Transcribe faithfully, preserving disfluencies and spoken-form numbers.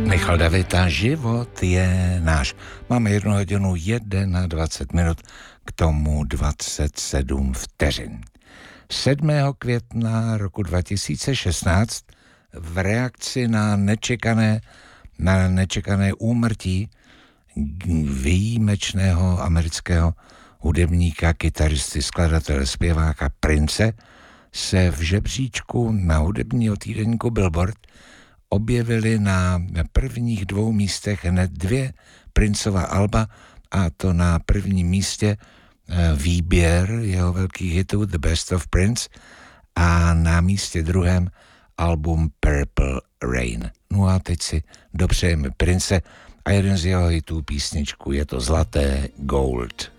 Michal David a život je náš. Máme jednu hodinu dvacet jedna minut, k tomu dvacet sedm vteřin. sedmého května roku dva tisíce šestnáct v reakci na nečekané, na nečekané úmrtí výjimečného amerického hudebníka, kytaristy, skladatele, zpěváka Prince se v žebříčku na hudebního týdeníku Billboard objevily na prvních dvou místech hned dvě Princova alba, a to na prvním místě výběr jeho velkých hitů The Best of Prince a na místě druhém album Purple Rain. No a teď si dopřejeme Prince a jeden z jeho hitů písničku, je to Zlaté Gold.